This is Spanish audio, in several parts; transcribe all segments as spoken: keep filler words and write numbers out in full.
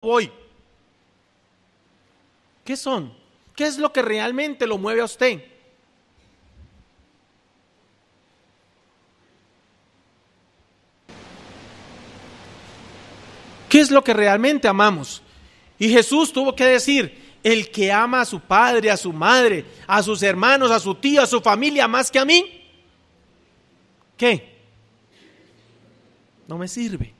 voy. ¿Qué son? ¿Qué es lo que realmente lo mueve a usted? ¿Qué es lo que realmente amamos? Y Jesús tuvo que decir: el que ama a su padre, a su madre, a sus hermanos, a su tío, a su familia más que a mí, ¿qué? No me sirve.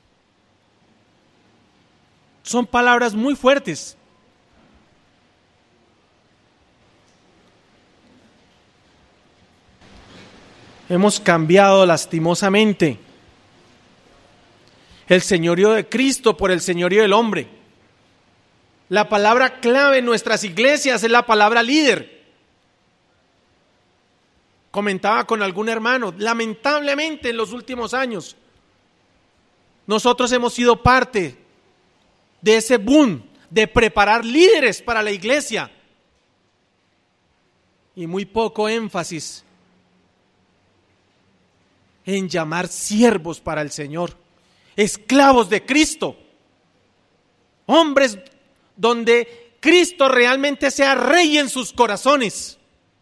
Son palabras muy fuertes. Hemos cambiado lastimosamente el señorío de Cristo por el señorío del hombre. La palabra clave en nuestras iglesias es la palabra líder. Comentaba con algún hermano, lamentablemente en los últimos años, nosotros hemos sido parte de ese boom de preparar líderes para la iglesia y muy poco énfasis en llamar siervos para el Señor, esclavos de Cristo, hombres donde Cristo realmente sea rey en sus corazones.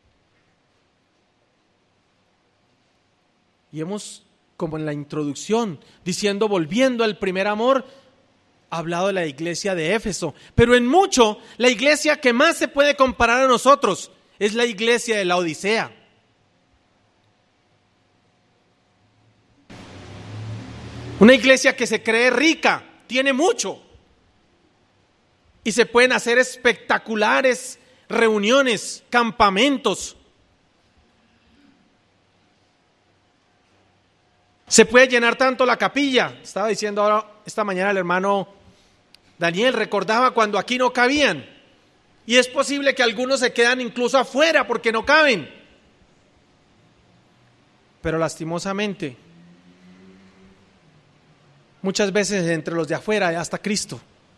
Y hemos, como en la introducción, diciendo, volviendo al primer amor, hablado de la iglesia de Éfeso, pero en mucho, la iglesia que más se puede comparar a nosotros es la iglesia de la Odisea. Una iglesia que se cree rica, tiene mucho, y se pueden hacer espectaculares reuniones, campamentos. Se puede llenar tanto la capilla. Estaba diciendo ahora esta mañana el hermano Daniel, recordaba cuando aquí no cabían, y es posible que algunos se quedan incluso afuera porque no caben. Pero lastimosamente, muchas veces entre los de afuera ya está Cristo.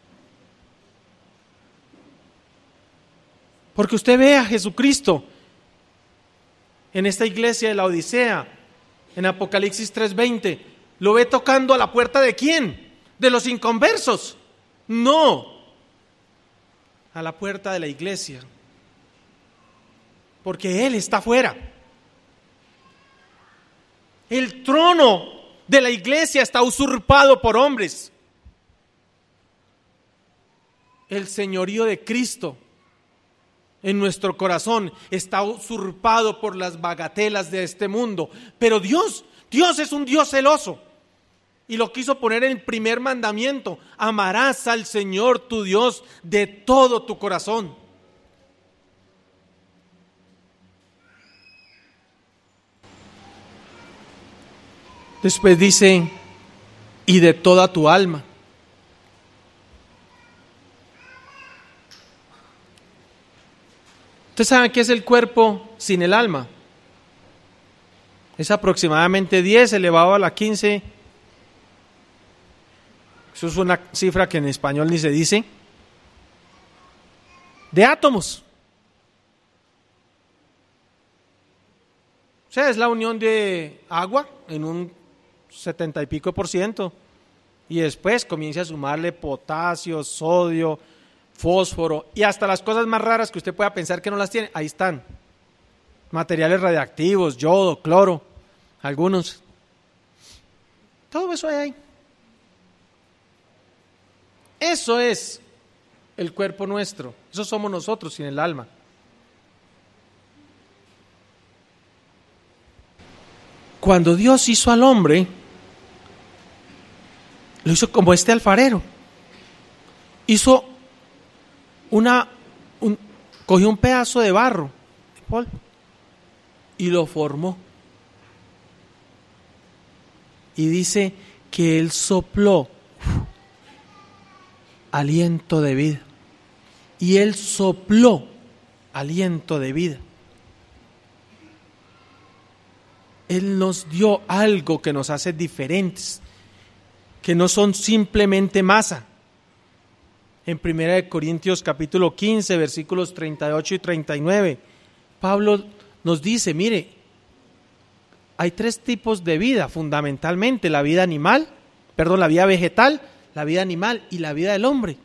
Porque usted ve a Jesucristo en esta iglesia de la Odisea, en Apocalipsis tres veinte, ¿lo ve tocando a la puerta de quién? ¿De los inconversos? No, a la puerta de la iglesia, porque Él está afuera. El trono de la iglesia está usurpado por hombres. El señorío de Cristo en nuestro corazón está usurpado por las bagatelas de este mundo. Pero Dios, Dios es un Dios celoso, y lo quiso poner en el primer mandamiento: amarás al Señor tu Dios de todo tu corazón. Después dice: y de toda tu alma. ¿Ustedes saben qué es el cuerpo sin el alma? Es aproximadamente diez elevado a la quince. Eso es una cifra que en español ni se dice. De átomos. O sea, es la unión de agua en un setenta y pico por ciento. Y después comienza a sumarle potasio, sodio, fósforo y hasta las cosas más raras que usted pueda pensar que no las tiene. Ahí están. Materiales radiactivos, yodo, cloro, algunos. Todo eso hay ahí. Eso es el cuerpo nuestro. Eso somos nosotros sin el alma. Cuando Dios hizo al hombre, lo hizo como este alfarero. Hizo una, un, cogió un pedazo de barro, de polvo, y lo formó. Y dice que Él sopló uf, aliento de vida. Y Él sopló aliento de vida. Él nos dio algo que nos hace diferentes, que no son simplemente masa. En primera de Corintios capítulo quince, versículos treinta y ocho y treinta y nueve, Pablo nos dice, mire, hay tres tipos de vida fundamentalmente: la vida animal, perdón, la vida vegetal, la vida animal y la vida del hombre.